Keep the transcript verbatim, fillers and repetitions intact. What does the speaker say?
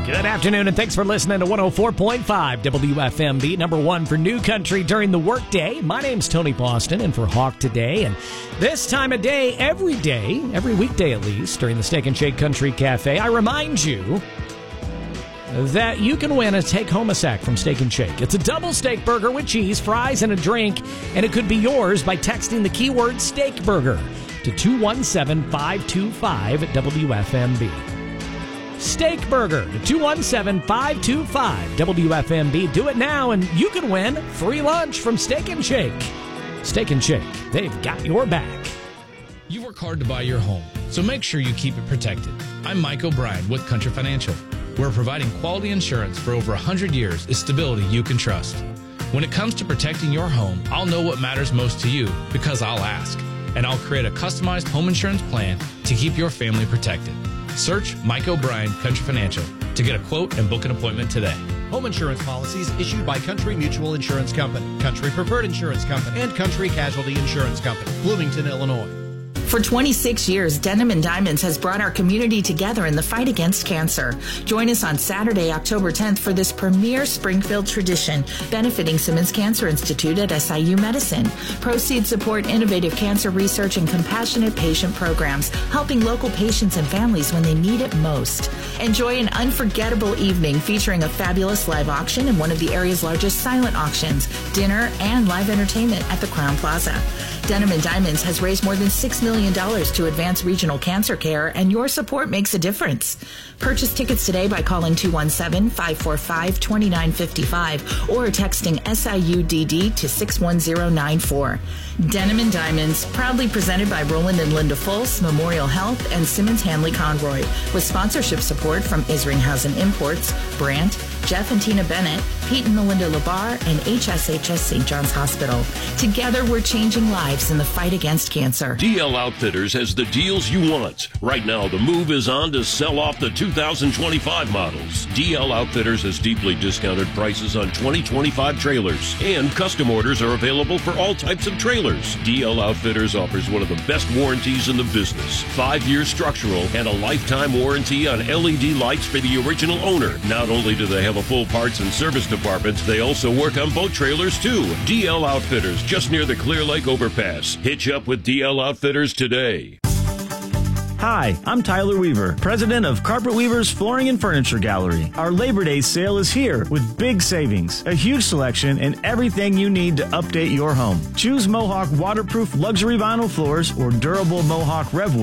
Good afternoon, and thanks for listening to one oh four point five W F M B, number one for New Country during the workday. My name's Tony Boston, and for Hawk today. And this time of day, every day, every weekday at least, during the Steak and Shake Country Cafe, I remind you that you can win a take-home a sack from Steak and Shake. It's a double steak burger with cheese, fries, and a drink, and it could be yours by texting the keyword steak burger to two one seven, five two five W F M B. Steak burger to two one seven, five two five W F M B. Do it now, and you can win free lunch from Steak and Shake. Steak and Shake, they've got your back. You work hard to buy your home, so make sure you keep it protected. I'm Mike O'Brien with Country Financial. We're providing quality insurance for over one hundred years is stability you can trust. When it comes to protecting your home, I'll know what matters most to you because I'll ask. And I'll create a customized home insurance plan to keep your family protected. Search Mike O'Brien Country Financial to get a quote and book an appointment today. Home insurance policies issued by Country Mutual Insurance Company, Country Preferred Insurance Company, and Country Casualty Insurance Company, Bloomington, Illinois. For twenty-six years, Denim and Diamonds has brought our community together in the fight against cancer. Join us on Saturday, October tenth for this premier Springfield tradition benefiting Simmons Cancer Institute at S I U Medicine. Proceeds support innovative cancer research and compassionate patient programs, helping local patients and families when they need it most. Enjoy an unforgettable evening featuring a fabulous live auction and one of the area's largest silent auctions, dinner, and live entertainment at the Crowne Plaza. Denim and Diamonds has raised more than six million dollars to advance regional cancer care, and your support makes a difference. Purchase tickets today by calling two one seven, five four five, two nine five five or texting S I U D D to six one zero nine four. Denim and Diamonds, proudly presented by Roland and Linda Fultz, Memorial Health, and Simmons Hanley Conroy, with sponsorship support from Isringhausen Imports, Brandt, Jeff and Tina Bennett, Pete and Melinda Labar, and H S H S Saint John's Hospital. Together, we're changing lives in the fight against cancer. D L Outfitters has the deals you want. Right now, the move is on to sell off the two thousand twenty-five models. D L Outfitters has deeply discounted prices on twenty twenty-five trailers, and custom orders are available for all types of trailers. D L Outfitters offers one of the best warranties in the business. Five-year structural and a lifetime warranty on L E D lights for the original owner. Not only do they have a full parts and service department, they also work on boat trailers too. D L Outfitters, just near the Clear Lake overpass. Hitch up with D L Outfitters today. Hi, I'm Tyler Weaver, president of Carpet Weaver's Flooring and Furniture Gallery. Our Labor Day sale is here with big savings, a huge selection, and everything you need to update your home. Choose Mohawk waterproof luxury vinyl floors or durable Mohawk Revwood